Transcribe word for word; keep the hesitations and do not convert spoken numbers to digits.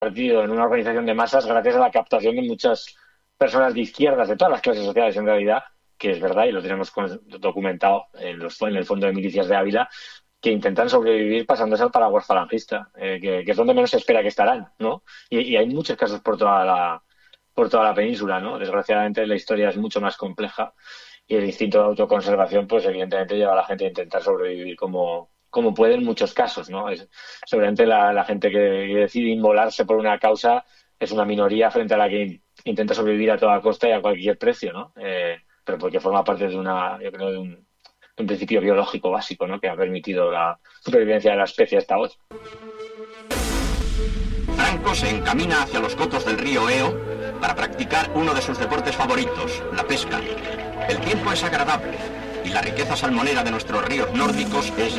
convertido en una organización de masas gracias a la captación de muchas personas de izquierdas, de todas las clases sociales en realidad, que es verdad, y lo tenemos documentado en, los, en el Fondo de Milicias de Ávila, que intentan sobrevivir pasándose al paraguas falangista, eh, que, que es donde menos se espera que estarán, ¿no? Y, y hay muchos casos por toda la por toda la península, ¿no? Desgraciadamente la historia es mucho más compleja y el instinto de autoconservación, pues evidentemente lleva a la gente a intentar sobrevivir como, como puede en muchos casos, ¿no? Es, seguramente la, la gente que decide inmolarse por una causa es una minoría frente a la que intenta sobrevivir a toda costa y a cualquier precio, ¿no? Eh, pero porque forma parte de una, yo creo, de un, de un principio biológico básico, ¿no? Que ha permitido la supervivencia de la especie hasta hoy. Franco se encamina hacia los cotos del río Eo para practicar uno de sus deportes favoritos, la pesca. El tiempo es agradable y la riqueza salmonera de nuestros ríos nórdicos es